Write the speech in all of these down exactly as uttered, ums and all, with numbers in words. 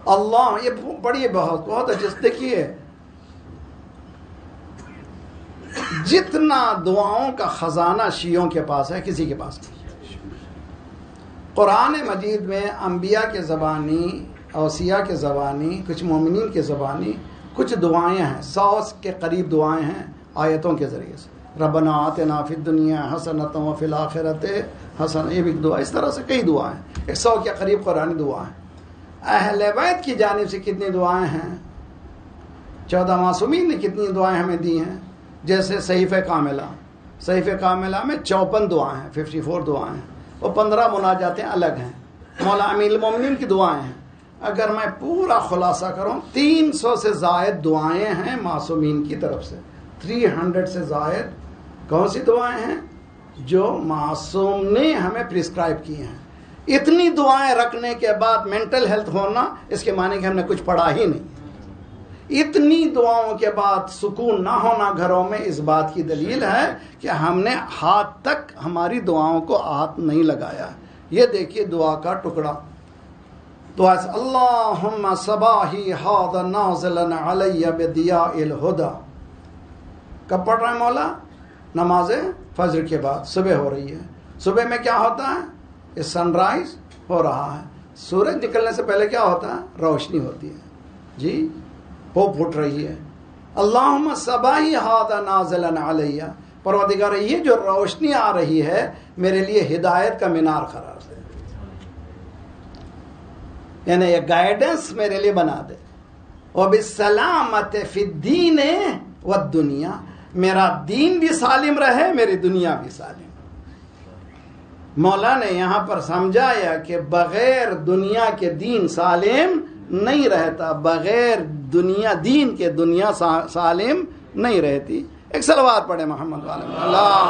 اللہ، یہ پڑھیے بہت بہت اچھے سے دیکھیے، جتنا دعاؤں کا خزانہ شیعوں کے پاس ہے کسی کے پاس نہیں۔ قرآن مجید میں انبیاء کے زبانی، اوصیاء کے زبانی، کچھ مومنین کے زبانی کچھ دعائیں ہیں، سو کے قریب دعائیں ہیں آیتوں کے ذریعے سے۔ ربنا آتنا فی الدنیا حسنۃ وفی الآخرۃ حسنۃ، یہ بھی دعا، اس طرح سے کئی دعائیں، ایک سو کے قریب قرآن دعائیں۔ اہل بیت کی جانب سے کتنی دعائیں ہیں؟ چودہ معصومین نے کتنی دعائیں ہمیں دی ہیں؟ جیسے صحیفہ کاملہ، صحیفہ کاملہ میں چوپن دعائیں ہیں، ففٹی فور دعائیں ہیں، وہ پندرہ مناجاتیں الگ ہیں، مولا امیر المومنین کی دعائیں ہیں۔ اگر میں پورا خلاصہ کروں، تین سو سے زائد دعائیں ہیں معصومین کی طرف سے، تھری ہنڈریڈ سے زائد کون سی دعائیں ہیں جو معصوم نے ہمیں پرسکرائب کی ہیں۔ اتنی دعائیں رکھنے کے بعد مینٹل ہیلتھ ہونا، اس کے معنی کہ ہم نے کچھ پڑھا ہی نہیں۔ اتنی دعاؤں کے بعد سکون نہ ہونا گھروں میں، اس بات کی دلیل ہے کہ ہم نے ہاتھ تک ہماری دعاؤں کو ہاتھ نہیں لگایا۔ یہ دیکھیے دعا کا ٹکڑا، دعا سے اللہم صباحی ھذا نازلا علی بدیاء الہدی، کب پڑھ رہے ہیں مولا؟ نماز فجر کے بعد، صبح ہو رہی ہے۔ صبح میں کیا ہوتا ہے؟ سن رائز ہو رہا ہے، سورج نکلنے سے پہلے کیا ہوتا ہے؟ روشنی ہوتی ہے، جی وہ پھوٹ رہی ہے۔ اللہم صباحی ھذا نازلا علی، پروردگار یہ جو روشنی آ رہی ہے میرے لیے ہدایت کا مینار قرار دے، یعنی یہ گائیڈنس میرے لیے بنا دے۔ وبالسلامۃ فی الدین والدنیا، میرا دین بھی سالم رہے، میری دنیا بھی سالم۔ مولا نے یہاں پر سمجھایا کہ بغیر دنیا کے دین سالم نہیں رہتا، بغیر دنیا دین کے دنیا سالم نہیں رہتی۔ ایک صلوات پڑھے محمد والے میں،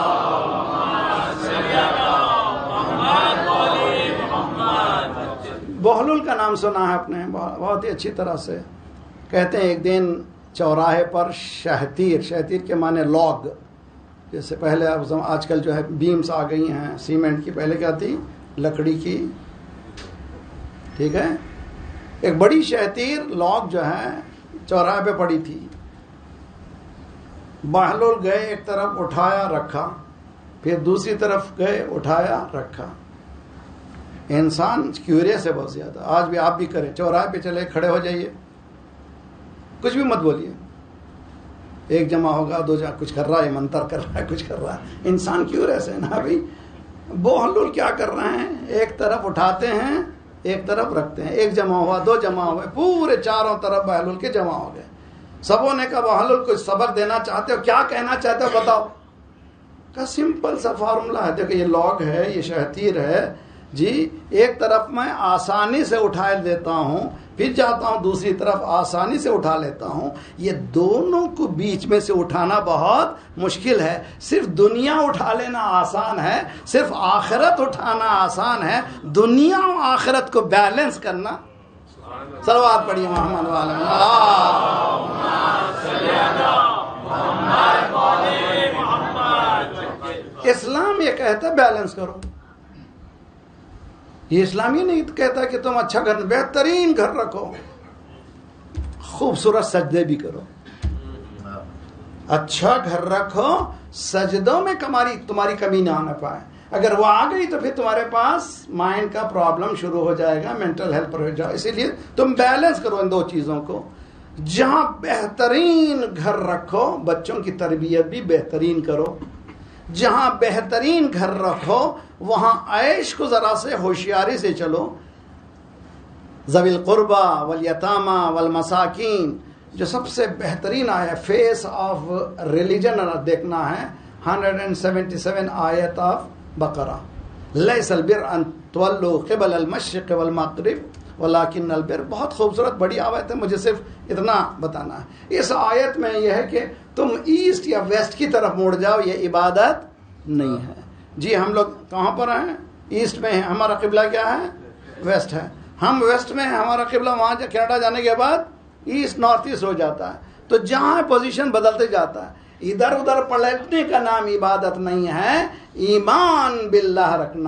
بہلول کا نام سنا ہے آپ نے بہت ہی اچھی طرح سے۔ کہتے ہیں ایک دن چوراہے پر شہتیر، شہتیر کے معنی لاگ، جیسے پہلے آج کل جو ہے بیمز آ گئی ہیں سیمنٹ کی، پہلے کیا تھی؟ لکڑی کی، ٹھیک ہے۔ ایک بڑی شہتیر لاگ جو ہے چوراہے پہ پڑی تھی، بہلول گئے، ایک طرف اٹھایا رکھا، پھر دوسری طرف گئے اٹھایا رکھا۔ انسان کیوریس ہے بہت زیادہ، آج بھی آپ بھی کریں، چوراہے پہ چلے کھڑے ہو جائیے، کچھ بھی مت بولیے، ایک جمع ہوگا، دو جمع، کچھ کر رہا ہے، منتر کر رہا ہے، کچھ کر رہا ہے، انسان کیوریس ہے نا بھائی۔ بہلول کیا کر رہے ہیں؟ ایک طرف اٹھاتے ہیں ایک طرف رکھتے ہیں، ایک جمع ہوا، دو جمع ہوئے، پورے چاروں طرف بہلول کے جمع ہو گئے۔ سبوں نے کہا بہلول کچھ سبق دینا چاہتے ہو؟ کیا کہنا چاہتے ہو بتاؤ؟ کا سمپل سا فارمولا ہے، دیکھو یہ لاگ ہے، یہ شہتیر ہے جی، ایک طرف میں آسانی سے اٹھا لیتا ہوں، پھر جاتا ہوں دوسری طرف آسانی سے اٹھا لیتا ہوں، یہ دونوں کو بیچ میں سے اٹھانا بہت مشکل ہے۔ صرف دنیا اٹھا لینا آسان ہے، صرف آخرت اٹھانا آسان ہے، دنیا و آخرت کو بیلنس کرنا۔ صلوات پڑھیے محمد والے۔ اسلام یہ کہتا ہے بیلنس کرو، یہ اسلام یہ نہیں کہتا کہ تم اچھا گھر، بہترین گھر رکھو، خوبصورت سجدے بھی کرو، اچھا گھر رکھو، سجدوں میں کماری تمہاری کمی نہ آنا پائے۔ اگر وہ آ گئی تو پھر تمہارے پاس مائنڈ کا پرابلم شروع ہو جائے گا، مینٹل ہیلتھ پر ہو جائے گا۔ اسی لیے تم بیلنس کرو ان دو چیزوں کو۔ جہاں بہترین گھر رکھو، بچوں کی تربیت بھی بہترین کرو۔ جہاں بہترین گھر رکھو وہاں عیش کو ذرا سے ہوشیاری سے چلو۔ ذوی القربہ والیتامى والمساکین، جو سب سے بہترین آیا فیس آف ریلیجن دیکھنا ہے، ون سیونٹی سیون آیت آف بقرہ، لیس البر ان تولوا قبل المشرق والمغرب ولکن البر، بہت خوبصورت بڑی آیت ہے، مجھے صرف اتنا بتانا ہے۔ اس آیت میں یہ ہے کہ تم ایسٹ یا ویسٹ کی طرف مڑ جاؤ، یہ عبادت نہیں ہے۔ جی ہم لوگ کہاں پر ہیں؟ ایسٹ میں ہیں، ہمارا قبلہ کیا ہے؟ ویسٹ ہے۔ ہم ویسٹ میں ہیں، ہمارا قبلہ وہاں کینیڈا جانے کے بعد ایسٹ نارتھ ایسٹ ہو جاتا ہے، تو جہاں پوزیشن بدلتے جاتا ہے۔ ادھر ادھر پلٹنے کا نام عبادت نہیں ہے، ایمان باللہ رکھنا